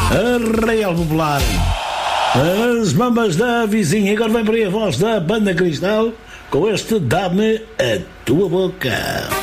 Real Popular. As mamas da vizinha. Agora vem por aí a voz da Banda Cristal com este Dá-me a tua boca.